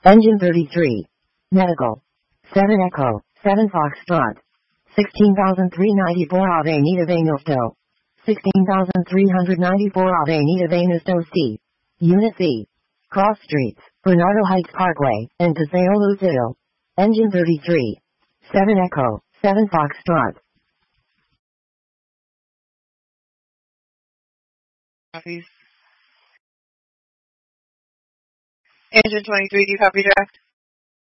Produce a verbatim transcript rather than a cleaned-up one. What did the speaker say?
Engine thirty-three. Medical. seven Echo, seven Foxtrot. sixteen thousand three hundred ninety-four Avenida Venusto. sixteen thousand three hundred ninety-four Avenida Venusto C. Unit C. Cross Streets, Bernardo Heights Parkway, and Paseo Lucido. Engine thirty-three. seven Echo, seven Foxtrot. Copies. Engine twenty-three, do you copy direct?